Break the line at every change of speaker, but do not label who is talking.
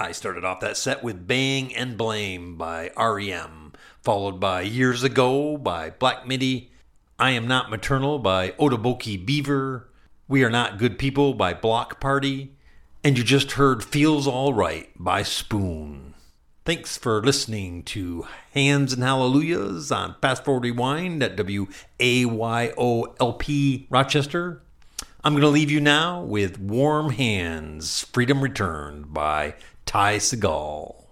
I started off that set with Bang and Blame by REM, followed by Years Ago by Black Midi, I Am Not Maternal by Otoboke Beaver, We Are Not Good People by Block Party, and you just heard Feels All Right by Spoon. Thanks for listening to Hands and Hallelujahs on Fast Forward Rewind at WAYOLP Rochester. I'm going to leave you now with Warm Hands, Freedom Returned by Ty Segall.